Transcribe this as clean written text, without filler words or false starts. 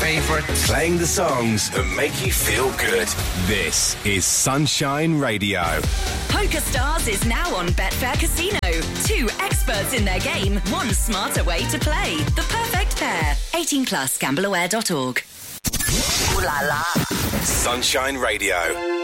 favourites. Playing the songs that make you feel good. This is Sunshine Radio. PokerStars is now on Betfair Casino. 2 experts in their game, 1 smarter way to play. The perfect pair. 18 plus. Gambleaware.org. Ooh la la. Sunshine Radio.